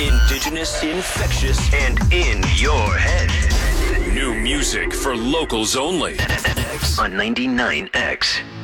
Indigenous, infectious, and in your head. New music for locals only. On 99X.